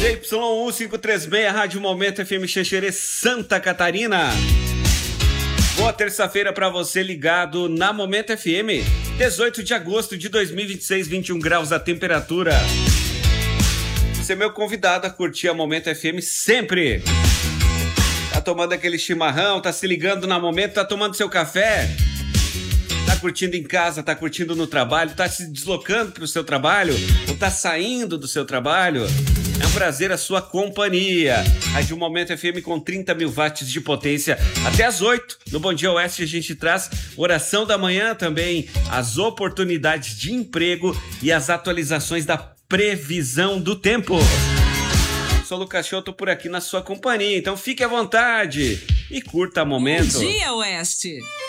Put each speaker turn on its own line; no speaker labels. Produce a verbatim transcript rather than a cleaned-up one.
Y um cinco três seis, Rádio Momento F M Xanxerê, Santa Catarina. Boa terça-feira para você ligado na Momento F M. dezoito de agosto de dois mil e vinte e seis, vinte e um graus a temperatura. Você é meu convidado a curtir a Momento F M sempre. Tá tomando aquele chimarrão, tá se ligando na Momento, tá tomando seu café, tá curtindo em casa, tá curtindo no trabalho, tá se deslocando pro seu trabalho ou tá saindo do seu trabalho. É um prazer a sua companhia. Rádio Momento F M com trinta mil watts de potência até às oito. No Bom Dia Oeste a gente traz oração da manhã também, as oportunidades de emprego e as atualizações da previsão do tempo. Sou Lucas Show, tô por aqui na sua companhia, então fique à vontade e curta o momento.
Bom Dia Oeste.